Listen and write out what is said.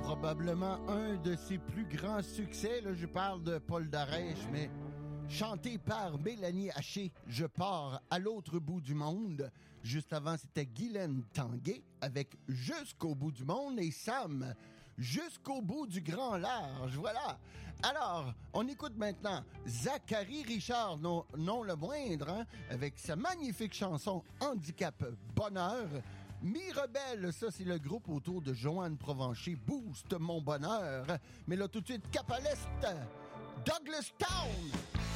probablement un de ses plus grands succès. Là, je parle de Paul Darèche, mais chanté par Mélanie Haché, Je pars à l'autre bout du monde. Juste avant, c'était Guylaine Tanguay avec Jusqu'au bout du monde et Sam, Jusqu'au bout du grand large. Voilà. Alors, on écoute maintenant Zachary Richard, non le moindre, hein, avec sa magnifique chanson Handicap Bonheur. Mi-Rebelle, ça c'est le groupe autour de Joanne Provencher, Booste mon bonheur. Mais là tout de suite, cap à l'est, Douglas Town.